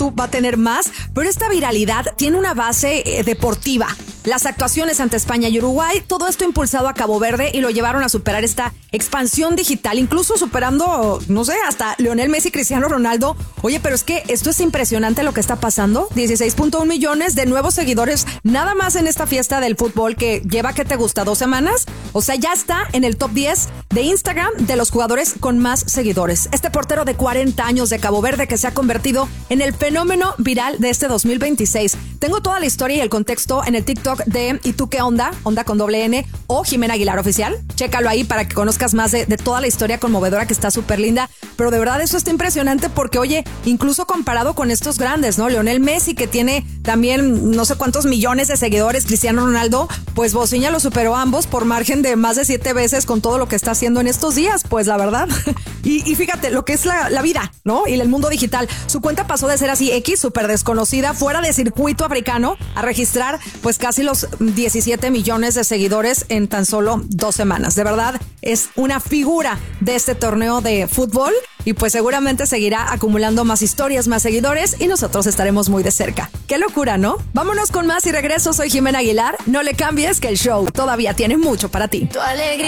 tú, va a tener más, pero esta viralidad tiene una base deportiva. Las actuaciones ante España y Uruguay, todo esto impulsado a Cabo Verde y lo llevaron a superar esta expansión digital, incluso superando, no sé, hasta Lionel Messi y Cristiano Ronaldo. Oye, pero es que esto es impresionante lo que está pasando. 16.1 millones de nuevos seguidores nada más en esta fiesta del fútbol que lleva, ¿qué te gusta? 2 semanas. O sea, ya está en el top 10 de Instagram de los jugadores con más seguidores. Este portero de 40 años de Cabo Verde que se ha convertido en el fenómeno viral de este 2026. Tengo toda la historia y el contexto en el TikTok de ¿Y tú qué onda? Onda con doble N o Jimena Aguilar Oficial. Chécalo ahí para que conozcas más de toda la historia conmovedora que está súper linda. Pero de verdad eso está impresionante porque, oye, incluso comparado con estos grandes, ¿no? Lionel Messi, que tiene también no sé cuántos millones de seguidores, Cristiano Ronaldo, pues Bociña lo superó a ambos por margen de más de 7 veces con todo lo que está haciendo en estos días, pues la verdad. Y fíjate, lo que es la vida, ¿no? Y el mundo digital. Su cuenta pasó de ser así X, súper desconocida, fuera de circuito africano, a registrar pues casi los 17 millones de seguidores en tan solo 2 semanas. De verdad, es una figura de este torneo de fútbol y pues seguramente seguirá acumulando más historias, más seguidores y nosotros estaremos muy de cerca. ¡Qué locura!, ¿no? Vámonos con más y regreso. Soy Jimena Aguilar. No le cambies que el show todavía tiene mucho para ti. Tu alegría.